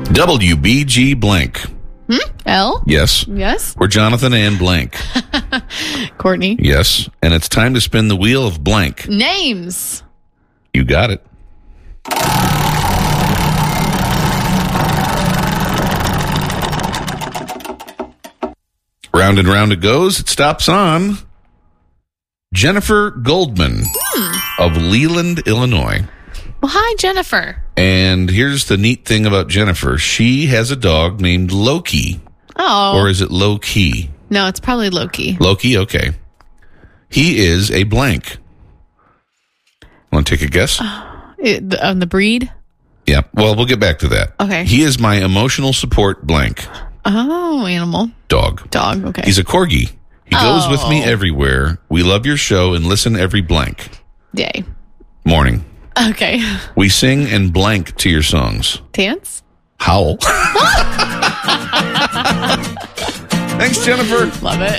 WBG blank. L? Yes. Yes. We're Jonathan and blank. Courtney? Yes. And it's time to spin the wheel of blank. Names. You got it. Round and round it goes. It stops on Jennifer Goldman of Leland, Illinois. Well, hi, Jennifer. And here's the neat thing about Jennifer. She has a dog named Loki. Oh. Or is it Loki? No, it's probably Loki. Loki, okay. He is a blank. Want to take a guess? On the breed? Yeah. Well, we'll get back to that. Okay. He is my emotional support blank. Oh, animal. Dog. Dog, okay. He's a corgi. He goes with me everywhere. We love your show and listen every blank. Yay. Morning. Okay. We sing and blank to your songs. Dance? Howl. Thanks, Jennifer. Love it.